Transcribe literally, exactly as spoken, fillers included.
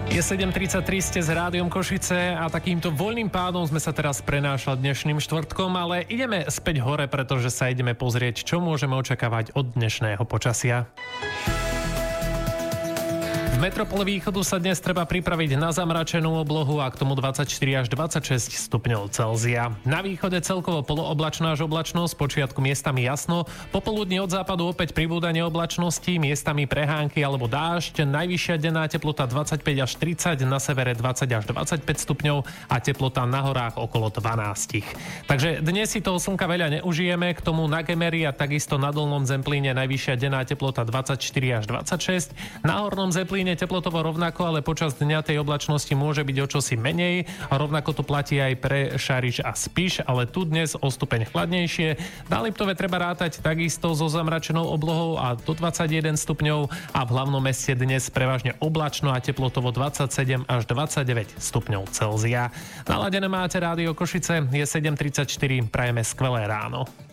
Je sedem tridsaťtri, ste s Rádiom Košice a takýmto voľným pádom sme sa teraz prenášali dnešným štvrtkom, ale ideme späť hore, pretože sa ideme pozrieť, čo môžeme očakávať od dnešného počasia. V metropole východu sa dnes treba pripraviť na zamračenú oblohu a k tomu dvadsaťštyri až dvadsaťšesť stupňov Celzia. Na východe celkovo polooblačná až oblačno, z počiatku miestami jasno, popoludne od západu opäť pribúdanie oblačnosti, miestami prehánky alebo dážď, najvyššia denná teplota dvadsaťpäť až tridsať, na severe dvadsať až dvadsaťpäť stupňov a teplota na horách okolo dvanásť. Takže dnes si toho slnka veľa neužijeme, k tomu na Gemeri a takisto na Dolnom Zemplíne najvyššia denná teplota dvadsaťštyri až dvadsaťšesť, na Hornom Zemplíne teplotovo rovnako, ale počas dňa tej oblačnosti môže byť o čosi menej a rovnako to platí aj pre Šariš a Spiš, ale tu dnes o stupeň chladnejšie. Na Liptove treba rátať takisto so zamračenou oblohou a do dvadsaťjeden stupňov a v hlavnom meste dnes prevažne oblačno a teplotovo dvadsaťsedem až dvadsaťdeväť stupňov Celzia. Naladené máte Rádio Košice, je sedem tridsaťštyri, prajeme skvelé ráno.